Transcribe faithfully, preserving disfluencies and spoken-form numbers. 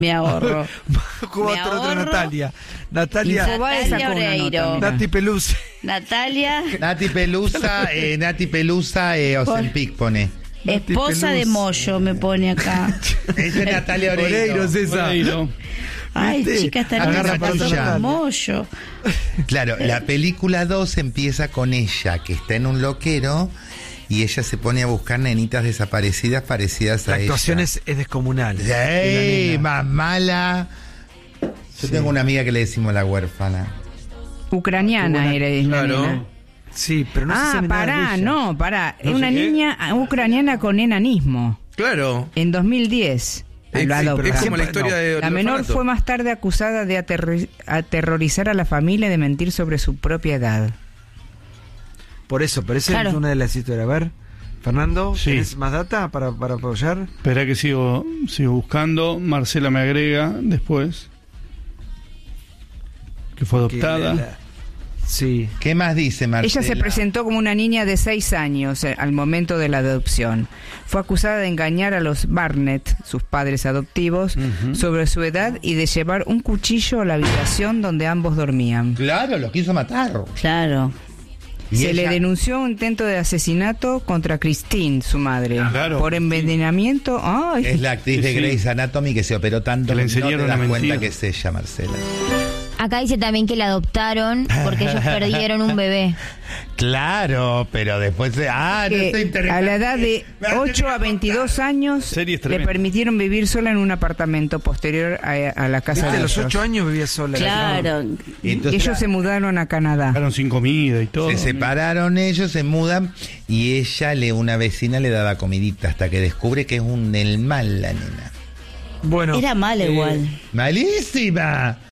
Me ahorro. Jugó Me otro, otro ahorro. Natalia. Natalia. Infobae Natalia sacó una Oreiro. nota, mira. Nati Pelusa. Natalia, Nati Pelusa, eh, Nati Pelusa, eh, Ozempic pone. Nati esposa de Pelusa. Moyo, me pone acá. Esa es Natalia Oreiro. Oreiro es esa. Oreiro. Ay, ¿Viste? chica, esta Agarra niña se casó patrulla. con Moyo. Claro, la película dos empieza con ella, que está en un loquero, y ella se pone a buscar nenitas desaparecidas parecidas La a ella. actuación es, es descomunal. ¡Ey! De la nena. Más mala. Yo Sí. tengo una amiga que le decimos la huérfana. Ucraniana Tuvo una- era la Claro. nena. Sí, pero no se Ah, sabe nada pará, de ella. no, pará. No sé Una qué. niña ucraniana con enanismo. Claro. En dos mil diez. Es, Lo es adoptan. como la historia No. de La del menor orfanato. fue más tarde acusada de aterri- aterrorizar a la familia y de mentir sobre su propia edad. Por eso, pero esa Claro. es una de las historias. A ver, Fernando, Sí. ¿tienes más data para, para apoyar? Espera que sigo, sigo buscando. Marcela me agrega después. Que fue Que adoptada. la- la- Sí. ¿Qué más dice Marcela? Ella se presentó como una niña de seis años eh, al momento de la adopción. Fue acusada de engañar a los Barnett, sus padres adoptivos, Ujú. sobre su edad y de llevar un cuchillo a la habitación donde ambos dormían. Claro, lo quiso matar. Claro. Y Se le ella- denunció un intento de asesinato contra Christine, su madre, Claro, por Christine. envenenamiento. Ay, Es la actriz Sí, de sí. Grey's Anatomy que se operó tanto Que le que no te enseñaron das a cuenta mentir. que es ella, Marcela. Acá dice también que la adoptaron porque ellos perdieron un bebé. Claro, pero después... de- Ah, no que estoy interesado. a la edad de Me hace ocho a contar. veintidós años Series le tremendas. permitieron vivir sola en un apartamento posterior a, a la casa Viste, de a los ellos. ocho años vivía sola. Claro. Y Y entonces ellos se mudaron a Canadá. Dejaron sin comida y todo. se separaron ellos, se mudan y ella, le una vecina le daba comidita hasta que descubre que es un del mal la nena. Bueno, Era mala eh, igual. ¡Malísima!